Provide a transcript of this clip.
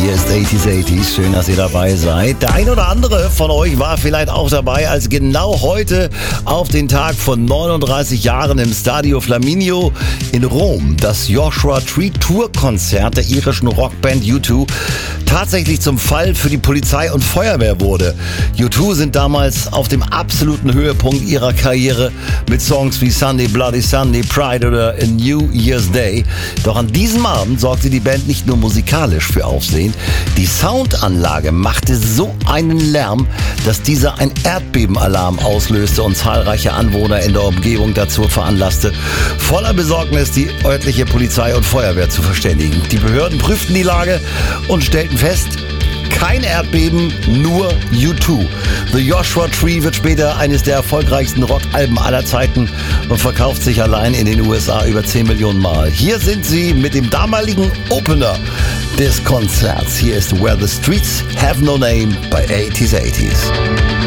Hier ist 80s. Schön, dass ihr dabei seid. Der ein oder andere von euch war vielleicht auch dabei, als genau heute auf den Tag von 39 Jahren im Stadio Flaminio in Rom das Joshua Tree Tour Konzert der irischen Rockband U2 tatsächlich zum Fall für die Polizei und Feuerwehr wurde. U2 sind damals auf dem absoluten Höhepunkt ihrer Karriere mit Songs wie Sunday Bloody Sunday, Pride oder A New Year's Day. Doch an diesem Abend sorgte die Band nicht nur musikalisch für Aufsehen. Die Soundanlage machte so einen Lärm, dass dieser ein Erdbebenalarm auslöste und zahlreiche Anwohner in der Umgebung dazu veranlasste, voller Besorgnis die örtliche Polizei und Feuerwehr zu verständigen. Die Behörden prüften die Lage und stellten fest, kein Erdbeben, nur U2. The Joshua Tree wird später eines der erfolgreichsten Rockalben aller Zeiten und verkauft sich allein in den USA über 10 Millionen Mal. Hier sind sie mit dem damaligen Opener des Konzerts. Hier ist Where the Streets Have No Name bei 80s.